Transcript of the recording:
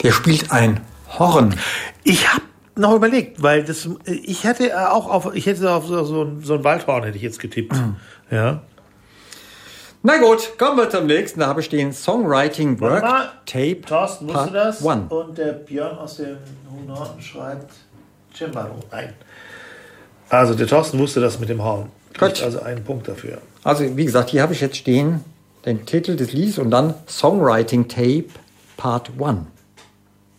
Der spielt ein Horn. Ich habe noch überlegt, weil ich hätte auf so ein Waldhorn hätte ich jetzt getippt. Ja. Na gut, kommen wir zum nächsten. Da habe ich den Songwriting Work Tape Thorsten wusste Part das 1. und der Björn aus dem Norden schreibt Cembalo. Nein. Also der Thorsten wusste das mit dem Horn. Kriegt also einen Punkt dafür. Also wie gesagt, hier habe ich jetzt stehen den Titel des Liedes und dann Songwriting Tape Part 1.